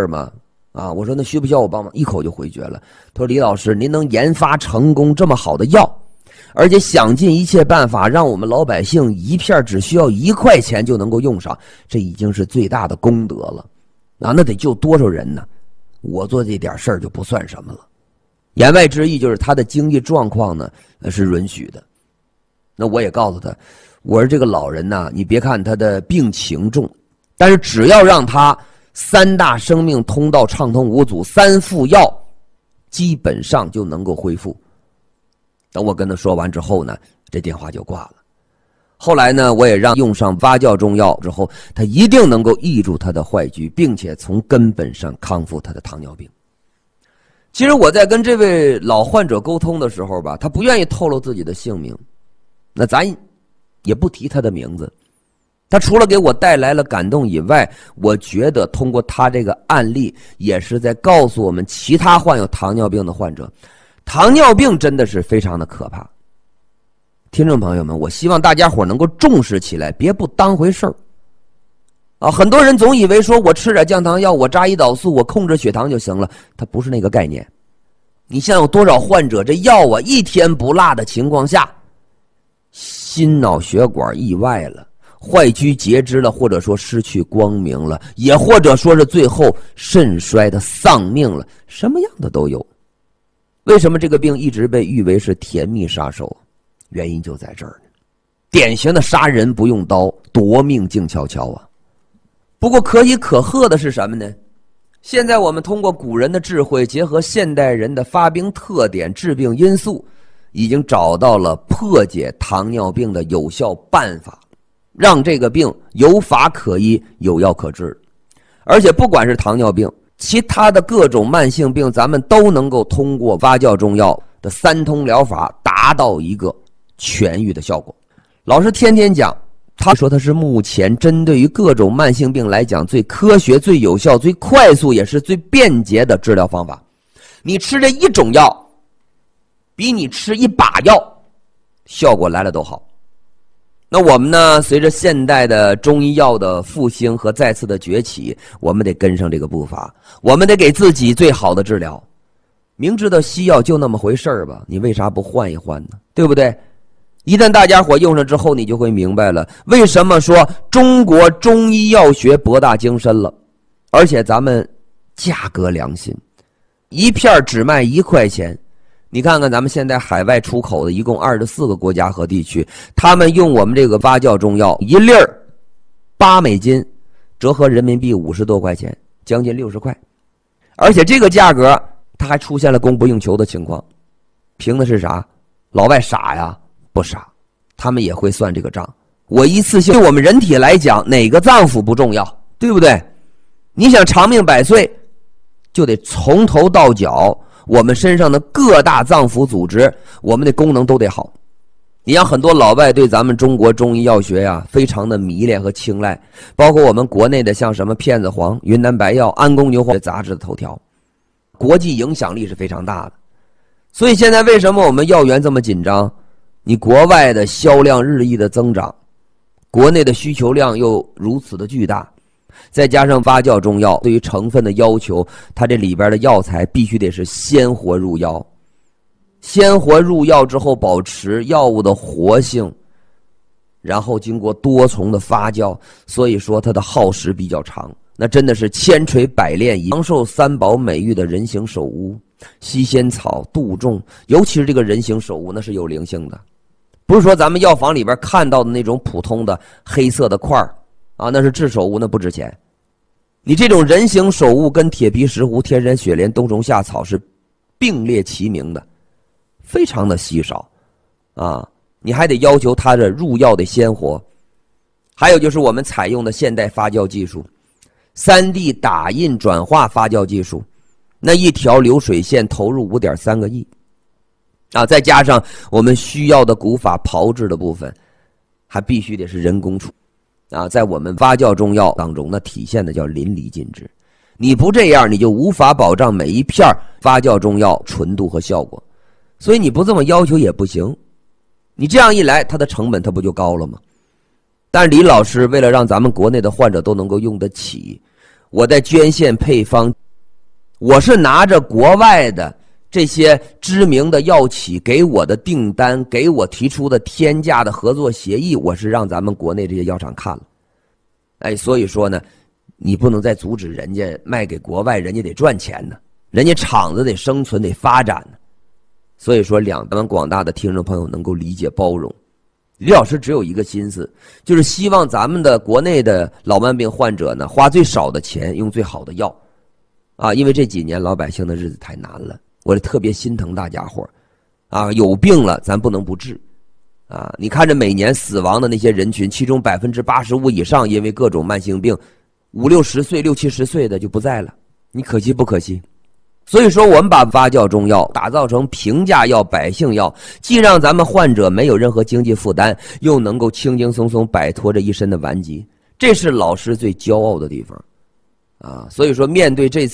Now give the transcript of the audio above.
儿吗？啊，我说那需不需要我帮忙？一口就回绝了。他说李老师，您能研发成功这么好的药，而且想尽一切办法让我们老百姓一片只需要1块钱就能够用上，这已经是最大的功德了啊！那得救多少人呢？我做这点事儿就不算什么了。言外之意就是他的经济状况呢是允许的。那我也告诉他，我说这个老人呢，你别看他的病情重，但是只要让他3大生命通道畅通无阻，3副药基本上就能够恢复。等我跟他说完之后呢，这电话就挂了。后来呢，我也让用上发酵中药之后，他一定能够抑住他的坏疽，并且从根本上康复他的糖尿病。其实我在跟这位老患者沟通的时候吧，他不愿意透露自己的姓名，那咱也不提他的名字。他除了给我带来了感动以外，我觉得通过他这个案例也是在告诉我们其他患有糖尿病的患者，糖尿病真的是非常的可怕。听众朋友们，我希望大家伙能够重视起来，别不当回事儿啊！很多人总以为说我吃点降糖药，我扎胰岛素，我控制血糖就行了，它不是那个概念。你像有多少患者这药啊一天不落的情况下，心脑血管意外了，坏疽截肢了，或者说失去光明了，也或者说是最后肾衰的丧命了，什么样的都有。为什么这个病一直被誉为是甜蜜杀手？原因就在这儿呢，典型的杀人不用刀，夺命静悄悄啊。不过可喜可贺的是什么呢？现在我们通过古人的智慧，结合现代人的发病特点、致病因素，已经找到了破解糖尿病的有效办法，让这个病有法可医，有药可治。而且不管是糖尿病，其他的各种慢性病，咱们都能够通过发酵中药的3通疗法达到一个痊愈的效果。老师天天讲，他说他是目前针对于各种慢性病来讲最科学、最有效、最快速也是最便捷的治疗方法。你吃这1种药比你吃1把药效果来了都好。那我们呢，随着现代的中医药的复兴和再次的崛起，我们得跟上这个步伐，我们得给自己最好的治疗。明知道西药就那么回事儿吧，你为啥不换一换呢？对不对？一旦大家伙用上之后，你就会明白了，为什么说中国中医药学博大精深了，而且咱们价格良心，一片只卖1块钱。你看看咱们现在海外出口的一共24个国家和地区，他们用我们这个发酵中药1粒儿8美金，折合人民币50多块钱，将近60块。而且这个价格它还出现了供不应求的情况，凭的是啥？老外傻呀？不傻，他们也会算这个账。我一次性对我们人体来讲，哪个脏腑不重要，对不对？你想长命百岁，就得从头到脚我们身上的各大脏腑组织，我们的功能都得好。你像很多老外对咱们中国中医药学呀，非常的迷恋和青睐，包括我们国内的像什么片子黄、云南白药、安宫牛黄杂志的头条，国际影响力是非常大的。所以现在为什么我们药源这么紧张？你国外的销量日益的增长，国内的需求量又如此的巨大，再加上发酵中药对于成分的要求，它这里边的药材必须得是鲜活入药，鲜活入药之后保持药物的活性，然后经过多重的发酵，所以说它的耗时比较长。那真的是千锤百炼，长寿3宝美玉的人形首乌，西仙草、杜仲，尤其是这个人形首乌，那是有灵性的，不是说咱们药房里边看到的那种普通的黑色的块啊，那是制首乌，那不值钱。你这种人形首乌跟铁皮石斛、天山雪莲、冬虫夏草是并列齐名的，非常的稀少啊！你还得要求它的入药的鲜活。还有就是我们采用的现代发酵技术，3D 打印转化发酵技术，那一条流水线投入5.3个亿啊，再加上我们需要的古法炮制的部分，还必须得是人工处啊，在我们发酵中药当中，那体现的叫淋漓尽致。你不这样，你就无法保障每一片发酵中药纯度和效果，所以你不这么要求也不行。你这样一来，它的成本它不就高了吗？但李老师为了让咱们国内的患者都能够用得起， 我在捐献配方，我是拿着国外的这些知名的药企给我的订单，给我提出的天价的合作协议，我是让咱们国内这些药厂看了。所以说呢，你不能再阻止人家卖给国外，人家得赚钱呢，人家厂子得生存得发展呢。所以说咱们广大的听众朋友能够理解包容。李老师只有一个心思，就是希望咱们的国内的老慢病患者呢，花最少的钱用最好的药因为这几年老百姓的日子太难了，我也特别心疼大家伙有病了咱不能不治你看着每年死亡的那些人群，其中85%以上因为各种慢性病，50、60岁、60、70岁的就不在了，你可惜不可惜？所以说我们把发酵中药打造成平价药、百姓药，既让咱们患者没有任何经济负担，又能够轻轻松松摆脱这一身的顽疾，这是老师最骄傲的地方所以说面对这次